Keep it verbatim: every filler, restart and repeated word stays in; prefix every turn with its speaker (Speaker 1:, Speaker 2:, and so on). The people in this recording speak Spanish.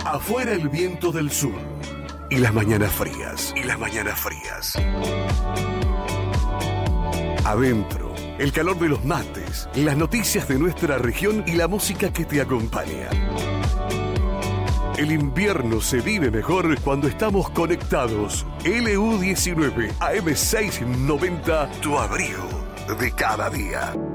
Speaker 1: Afuera el viento del sur y las mañanas frías, y las mañanas frías. Adentro, el calor de los mates, las noticias de nuestra región y la música que te acompaña. El invierno se vive mejor cuando estamos conectados. L U diecinueve A M seiscientos noventa, tu abrigo de cada día.